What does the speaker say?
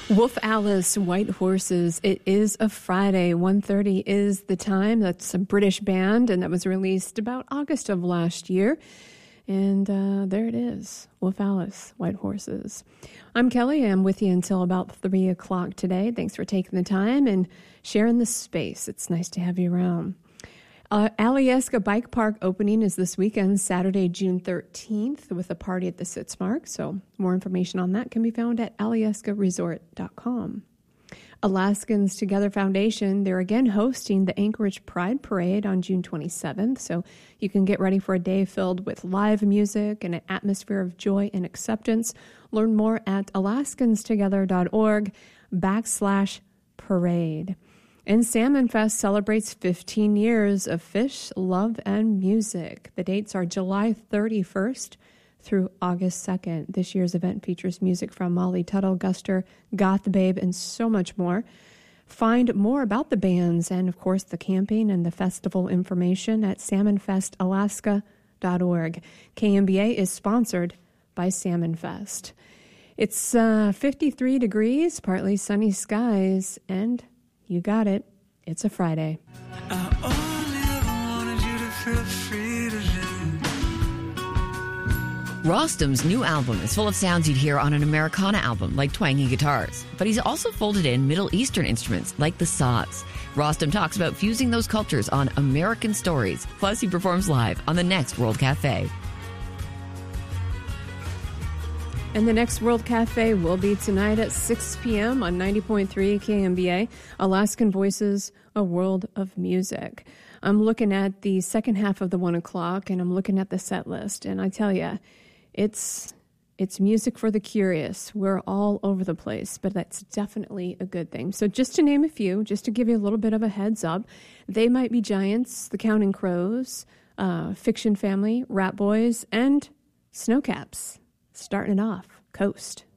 Wolf Alice, White Horses. It is a Friday. 1:30 is the time. That's a British band, and that was released about August of last year. And there it is, Wolf Alice, White Horses. I'm Kelly. I'm with you until about 3 o'clock today. Thanks for taking the time and sharing the space. It's nice to have you around. Alyeska Bike Park opening is this weekend, Saturday, June 13th, with a party at the Sitzmark. So more information on that can be found at alyeskaresort.com. Alaskans Together Foundation, they're again hosting the Anchorage Pride Parade on June 27th. So you can get ready for a day filled with live music and an atmosphere of joy and acceptance. Learn more at alaskastogether.org/parade. And Salmon Fest celebrates 15 years of fish, love, and music. The dates are July 31st through August 2nd. This year's event features music from Molly Tuttle, Guster, Goth Babe, and so much more. Find more about the bands and, of course, the camping and the festival information at salmonfestalaska.org. KMBA is sponsored by Salmon Fest. It's 53 degrees, partly sunny skies, and you got it. It's a Friday. I only ever wanted you to feel free to live. Rostam's new album is full of sounds you'd hear on an Americana album, like twangy guitars. But he's also folded in Middle Eastern instruments, like the saws. Rostam talks about fusing those cultures on American stories. Plus, he performs live on the next World Cafe. And the next World Cafe will be tonight at 6 p.m. on 90.3 KMBA, Alaskan Voices, a World of Music. I'm looking at the second half of the 1 o'clock, and I'm looking at the set list. And I tell you, it's music for the curious. We're all over the place, but that's definitely a good thing. So just to name a few, just to give you a little bit of a heads up, They Might Be Giants, The Counting Crows, Fiction Family, Rat Boys, and Snowcaps. Starting it off, Coast.